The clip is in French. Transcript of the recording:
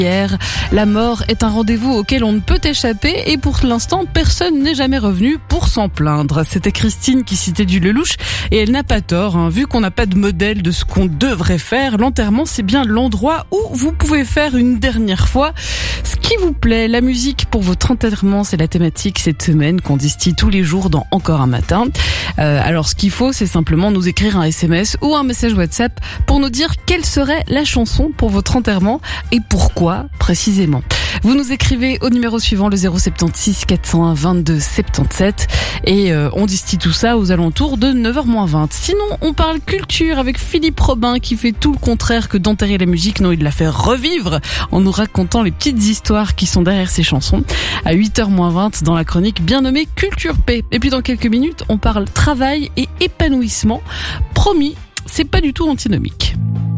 La mort est un rendez-vous auquel on ne peut échapper et pour l'instant, personne n'est jamais revenu pour s'en plaindre. C'était Christine qui citait du Lelouch et elle n'a pas tort. Vu qu'on n'a pas de modèle de ce qu'on devrait faire, l'enterrement c'est bien l'endroit où vous pouvez faire une dernière fois ce qui vous plaît. La musique pour votre enterrement, c'est la thématique cette semaine qu'on distille tous les jours dans Encore un matin. Alors ce qu'il faut, c'est simplement nous écrire un SMS ou un message WhatsApp pour nous dire quelle serait la chanson pour votre enterrement et pourquoi précisément. Vous nous écrivez au numéro suivant, le 076 401 22 77 et on distille tout ça aux alentours de 9h-20. Sinon, on parle culture avec Philippe Robin qui fait tout le contraire que d'enterrer la musique. Non, il la fait revivre en nous racontant les petites histoires qui sont derrière ses chansons. À 8h-20 dans la chronique bien nommée Culture P. Et puis dans quelques minutes, on parle travail et épanouissement. Promis, c'est pas du tout antinomique.